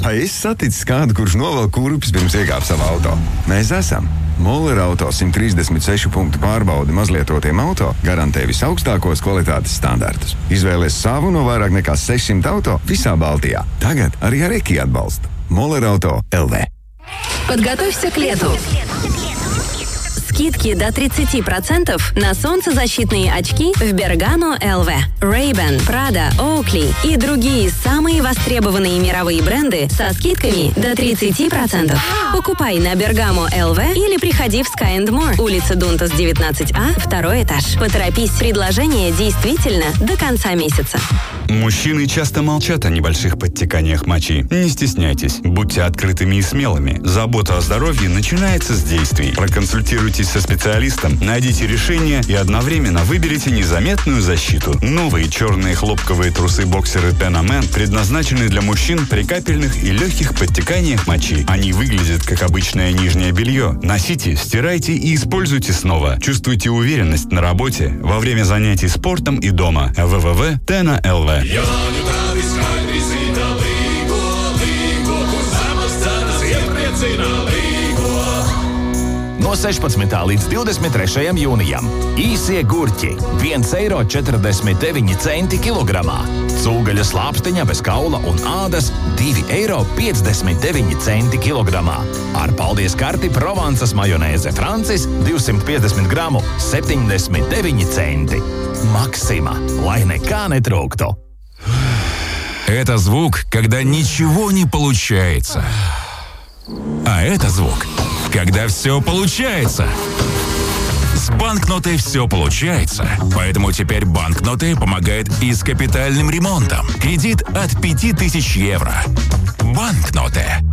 Vai esi saticis kādu, kurš novelk kurpes pirms iekāp savā auto? Mēs esam. Moller Auto 136 punktu pārbaudi mazlietotiem auto garantē visaugstākos kvalitātes standartus. Izvēlies savu no vairāk nekā 600 auto visā Baltijā. Tagad arī ar Eki atbalstu. Moller Auto LV. Подготовься к лету. Скидки до 30% на солнцезащитные очки в Bergamo LV. Ray-Ban, Prada, Oakley и другие самые востребованные мировые бренды со скидками до 30%. Покупай на Bergamo LV или приходи в Sky and More, улица Дунтас, 19А, 2 этаж. Поторопись, предложение действительно до конца месяца. Мужчины часто молчат о небольших подтеканиях мочи. Не стесняйтесь, будьте открытыми и смелыми. Забота о здоровье начинается с действий. Проконсультируйтесь со специалистом, найдите решение и одновременно выберите незаметную защиту. Новые черные хлопковые трусы-боксеры Tenamen предназначены для мужчин при капельных и легких подтеканиях мочи. Они выглядят как обычное нижнее белье. Носите, стирайте и используйте снова. Чувствуйте уверенность на работе, во время занятий спортом и дома. www.tena.lv. No 16. līdz 23. jūnijam īsie gurķi 1,49 eiro kilogramā, cūgaļas lāpstiņa bez kaula un ādas 2,59 eiro kilogramā. Ar paldies karti Provansas majonēze Francis 250 gramu 79 centi. Maksima, lai nekā netrūktu. Это звук, когда ничего не получается. А это звук, когда все получается. С банкнотой все получается. Поэтому теперь банкноты помогает и с капитальным ремонтом. Кредит от 5000 евро. Банкноты.